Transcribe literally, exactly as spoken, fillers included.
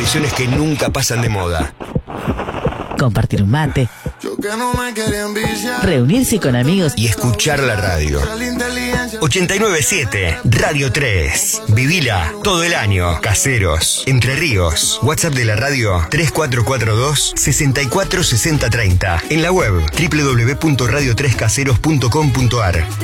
tradiciones que nunca pasan de moda. Compartir un mate, reunirse con amigos y escuchar la radio. ochenta y nueve punto siete, Radio tres. Vivila todo el año. Caseros, Entre Ríos. WhatsApp de la radio tres cuatro cuatro dos, seis cuatro seis cero tres cero. En la web doble u doble u doble u punto radio tres caseros punto com punto ar.